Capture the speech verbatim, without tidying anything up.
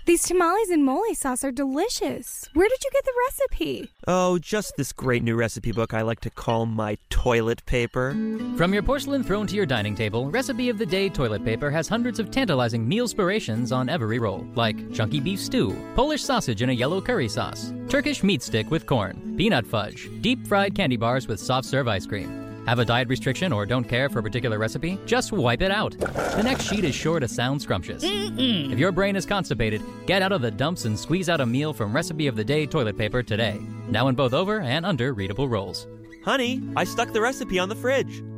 These tamales and mole sauce are delicious. Where did you get the recipe? Oh, just this great new recipe book I like to call my toilet paper. From your porcelain throne to your dining table, Recipe of the Day toilet paper has hundreds of tantalizing meal-spirations on every roll, like chunky beef stew, Polish sausage in a yellow curry sauce, Turkish meat stick with corn, peanut fudge, deep-fried candy bars with soft-serve ice cream. Have a diet restriction or don't care for a particular recipe? Just wipe it out. The next sheet is sure to sound scrumptious. Mm-mm. If your brain is constipated, get out of the dumps and squeeze out a meal from Recipe of the Day toilet paper today. Now in both over and under readable rolls. Honey, I stuck the recipe on the fridge.